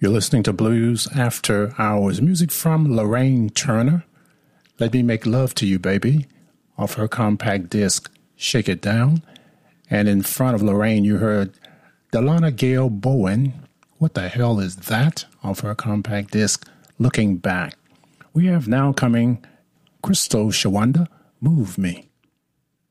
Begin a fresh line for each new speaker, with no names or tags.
You're listening to Blues After Hours, music from Lorraine Turner. Let Me Make Love to You, Baby, off her compact disc, Shake It Down. And in front of Lorraine, you heard Delana Gail Bowen, What the Hell Is That, off her compact disc, Looking Back. We have now coming Crystal Shawanda, Move Me.